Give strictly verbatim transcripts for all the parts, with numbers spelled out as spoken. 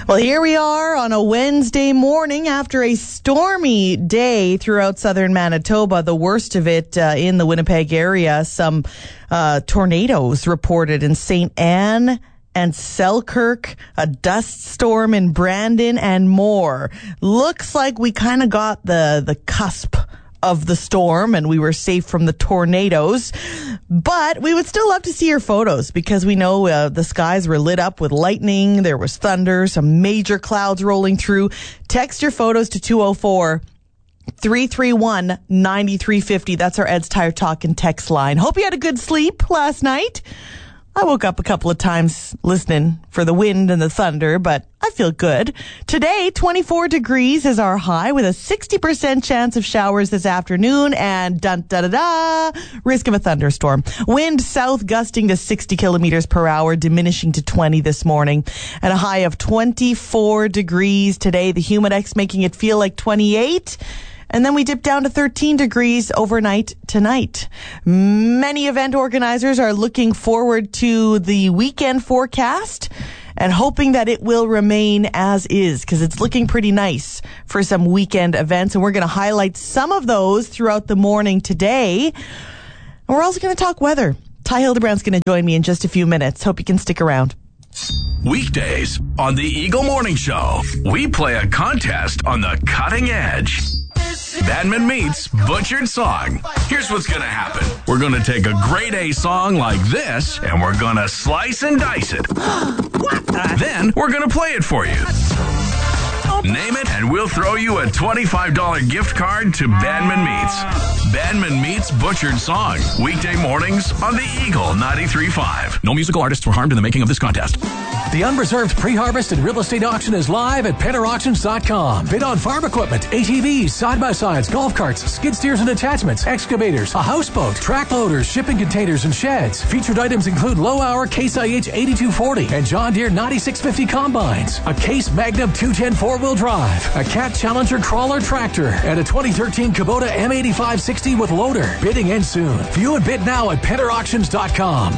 Well, here we are on a Wednesday morning after a stormy day throughout southern Manitoba, the worst of it uh, in the Winnipeg area. Some uh, tornadoes reported in Saint Anne and Selkirk, a dust storm in Brandon, and more. Looks like we kind of got the, the cusp of the storm and we were safe from the tornadoes, but we would still love to see your photos because we know uh, the skies were lit up with lightning, there was thunder, some major clouds rolling through. Text your photos to two oh four, three three one, nine three five oh. That's our Ed's Tire Talk and text line. Hope you had a good sleep last night. I woke up a couple of times listening for the wind and the thunder, but I feel good. Today, twenty-four degrees is our high with a sixty percent chance of showers this afternoon and dun da da da, risk of a thunderstorm. Wind south gusting to sixty kilometers per hour, diminishing to twenty this morning. And a high of twenty-four degrees today. The Humidex making it feel like twenty-eight. And then we dip down to thirteen degrees overnight tonight. Many event organizers are looking forward to the weekend forecast and hoping that it will remain as is because it's looking pretty nice for some weekend events. And we're going to highlight some of those throughout the morning today. And we're also going to talk weather. Ty Hildebrand's going to join me in just a few minutes. Hope you can stick around. Weekdays on the Eagle Morning Show, we play a contest on the cutting edge. Badman meets Butchered Song. Here's what's going to happen. We're going to take a grade A song like this, and we're going to slice and dice it. What the? Then we're going to play it for you. Name it, and we'll throw you a twenty-five dollars gift card to Badman Meets. Badman Meets Butchered Song. Weekday mornings on the Eagle ninety-three point five. No musical artists were harmed in the making of this contest. The unreserved pre-harvested real estate auction is live at penner auctions dot com. Bid on farm equipment, A T Vs, side-by-sides, golf carts, skid steers and attachments, excavators, a houseboat, track loaders, shipping containers, and sheds. Featured items include low-hour Case I H eighty-two forty and John Deere ninety-six fifty combines, a Case Magnum two ten four-wheel drive, a Cat Challenger crawler tractor, and a twenty thirteen Kubota M eighty-five sixty with loader. Bidding ends soon. View and bid now at penner auctions dot com.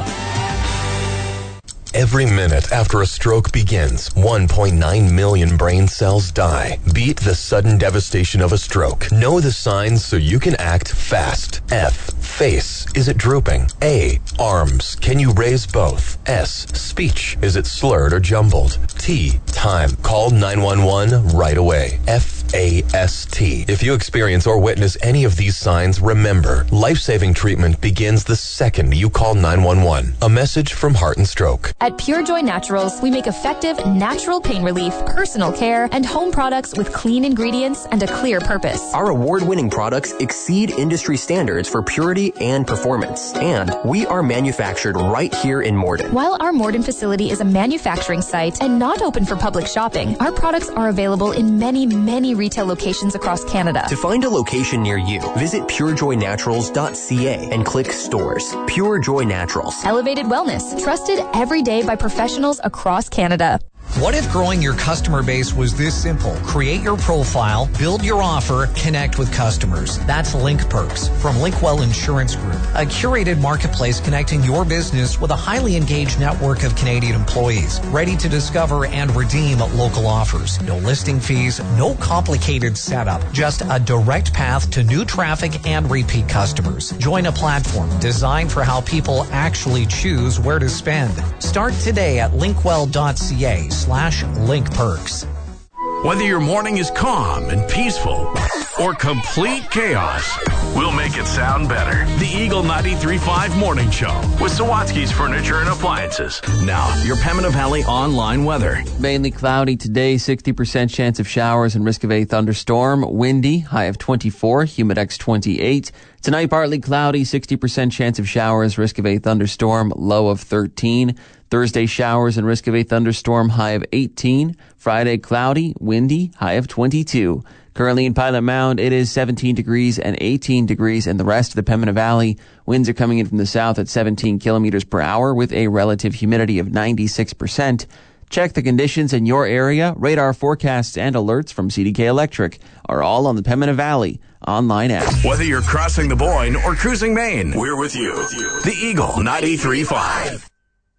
Every minute after a stroke begins, one point nine million brain cells die. Beat the sudden devastation of a stroke. Know the signs so you can act fast. F. Face. Is it drooping? A. Arms. Can you raise both? S. Speech. Is it slurred or jumbled? T. Time. Call nine one one right away. F. A S T. If you experience or witness any of these signs, remember, life-saving treatment begins the second you call nine one one. A message from Heart and Stroke. At Pure Joy Naturals, we make effective, natural pain relief, personal care, and home products with clean ingredients and a clear purpose. Our award-winning products exceed industry standards for purity and performance, and we are manufactured right here in Morden. While our Morden facility is a manufacturing site and not open for public shopping, our products are available in many, many retail locations across Canada. To find a location near you, visit pure joy naturals dot c a and click Stores. Pure Joy Naturals. Elevated wellness, trusted every day by professionals across Canada. What if growing your customer base was this simple? Create your profile, build your offer, connect with customers. That's Link Perks from Linkwell Insurance Group, a curated marketplace connecting your business with a highly engaged network of Canadian employees, ready to discover and redeem local offers. No listing fees, no complicated setup, just a direct path to new traffic and repeat customers. Join a platform designed for how people actually choose where to spend. Start today at linkwell dot c a slash link perks. Whether your morning is calm and peaceful or complete chaos, we'll make it sound better. The Eagle ninety-three point five Morning Show with Sawatsky's Furniture and Appliances. Now, your Pembina Valley online weather. Mainly cloudy today, sixty percent chance of showers and risk of a thunderstorm. Windy, high of twenty-four, Humidex twenty-eight. Tonight, partly cloudy, sixty percent chance of showers, risk of a thunderstorm, low of thirteen. Thursday, showers and risk of a thunderstorm, high of eighteen. Friday, cloudy, windy, high of twenty-two. Currently in Pilot Mound, it is seventeen degrees and eighteen degrees in the rest of the Pembina Valley. Winds are coming in from the south at seventeen kilometers per hour with a relative humidity of ninety-six percent. Check the conditions in your area. Radar forecasts and alerts from C D K Electric are all on the Pembina Valley online app. Whether you're crossing the Boyne or cruising Maine, we're with you. The Eagle ninety-three point five.